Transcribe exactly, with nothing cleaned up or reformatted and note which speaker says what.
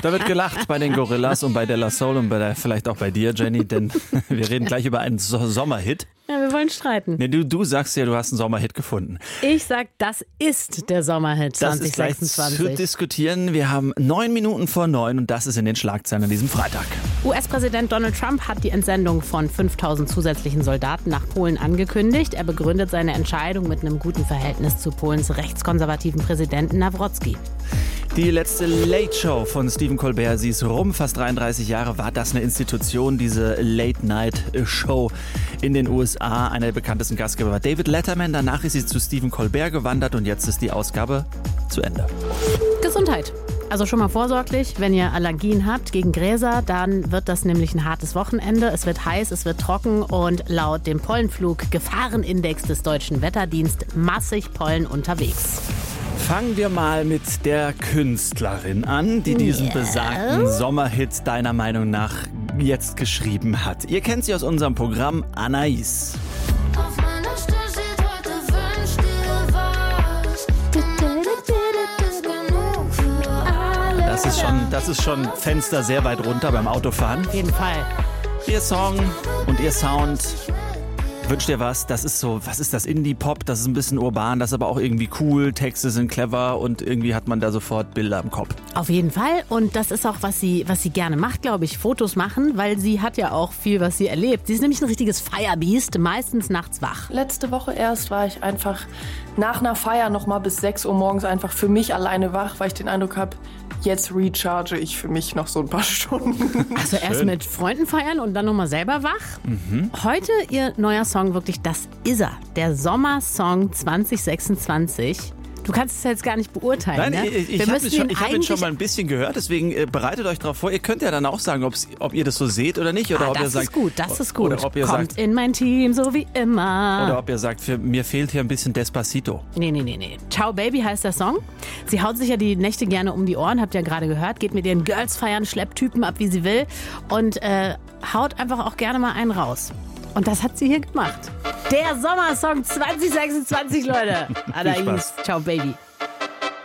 Speaker 1: Da wird gelacht bei den Gorillas und bei De La Soul und bei der, vielleicht auch bei dir, Jenny, denn wir reden gleich über einen so- Sommerhit.
Speaker 2: Ja, wir wollen streiten.
Speaker 1: Nee, du, du sagst ja, du hast einen Sommerhit gefunden.
Speaker 2: Ich sag, das ist der Sommerhit
Speaker 1: Das
Speaker 2: zwanzig
Speaker 1: ist gleich
Speaker 2: sechsundzwanzig.
Speaker 1: zu diskutieren. Wir haben neun Minuten vor neun und das ist in den Schlagzeilen an diesem Freitag.
Speaker 2: U S-Präsident Donald Trump hat die Entsendung von fünftausend zusätzlichen Soldaten nach Polen angekündigt. Er begründet seine Entscheidung mit einem guten Verhältnis zu Polens rechtskonservativen Präsidenten Nawrocki.
Speaker 1: Die letzte Late Show von Stephen Colbert, sie ist rum, fast dreiunddreißig Jahre war das eine Institution, diese Late Night Show in den U S A. Einer der bekanntesten Gastgeber war David Letterman, danach ist sie zu Stephen Colbert gewandert und jetzt ist die Ausgabe zu Ende.
Speaker 2: Gesundheit. Also schon mal vorsorglich, wenn ihr Allergien habt gegen Gräser, dann wird das nämlich ein hartes Wochenende. Es wird heiß, es wird trocken und laut dem Pollenflug-Gefahrenindex des Deutschen Wetterdienst massig Pollen unterwegs.
Speaker 1: Fangen wir mal mit der Künstlerin an, die diesen besagten Sommerhit deiner Meinung nach jetzt geschrieben hat. Ihr kennt sie aus unserem Programm, Anais.
Speaker 3: Auf meiner Stirn steht heute, wünsch dir was. Das ist genug für alle.
Speaker 1: Das ist schon, das ist schon Fenster sehr weit runter beim Autofahren.
Speaker 2: Auf jeden Fall.
Speaker 1: Ihr Song und ihr Sound. Wünsch dir was, das ist so, was ist das, Indie-Pop, das ist ein bisschen urban, das ist aber auch irgendwie cool, Texte sind clever und irgendwie hat man da sofort Bilder im Kopf.
Speaker 2: Auf jeden Fall. Und das ist auch, was sie, was sie gerne macht, glaube ich, Fotos machen, weil sie hat ja auch viel, was sie erlebt. Sie ist nämlich ein richtiges Firebeast, meistens nachts wach.
Speaker 4: Letzte Woche erst war ich einfach nach einer Feier noch mal bis sechs Uhr morgens einfach für mich alleine wach, weil ich den Eindruck habe, jetzt recharge ich für mich noch so ein paar Stunden.
Speaker 2: Also erst mit Freunden feiern und dann nochmal selber wach. Mhm. Heute ihr neuer Song, wirklich, das ist er. Der Sommersong zwanzig sechsundzwanzig. Du kannst es jetzt gar nicht beurteilen.
Speaker 1: Nein,
Speaker 2: ne?
Speaker 1: ich, ich
Speaker 2: Wir
Speaker 1: habe
Speaker 2: müssen
Speaker 1: ihn schon,
Speaker 2: ihn
Speaker 1: ich hab ihn schon
Speaker 2: eigentlich-
Speaker 1: mal ein bisschen gehört, deswegen äh, bereitet euch darauf vor. Ihr könnt ja dann auch sagen, ob's, ob ihr das so seht oder nicht. Oder
Speaker 2: Ah,
Speaker 1: ob
Speaker 2: das
Speaker 1: ihr
Speaker 2: ist
Speaker 1: sagt,
Speaker 2: gut, das ist gut.
Speaker 1: Oder ob ihr
Speaker 2: Kommt
Speaker 1: sagt,
Speaker 2: in mein Team, so wie immer.
Speaker 1: oder ob ihr sagt, für, mir fehlt hier ein bisschen Despacito.
Speaker 2: Nee, nee, nee, nee. Ciao Baby heißt der Song. Sie haut sich ja die Nächte gerne um die Ohren, habt ihr ja gerade gehört. Geht mit ihren Girls feiern, schleppt Typen ab, wie sie will. Und äh, haut einfach auch gerne mal einen raus. Und das hat sie hier gemacht. Der Sommersong zwanzig sechsundzwanzig, Leute. Anais,
Speaker 1: Spaß.
Speaker 2: Ciao Baby.